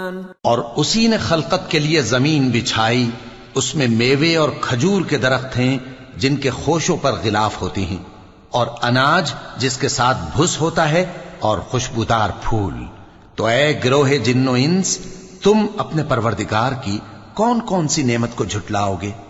और उसी ने खलकत के लिए जमीन बिछाई, उसमें मेवे और खजूर के दरख्त हैं जिनके खोशों पर गिलाफ होती हैं, और अनाज जिसके साथ भुस होता है, और खुशबूदार फूल। तो ऐ गिरोहे जिन्नो इंस, तुम अपने परवरदिगार की कौन कौन सी नेमत को झुटलाओगे?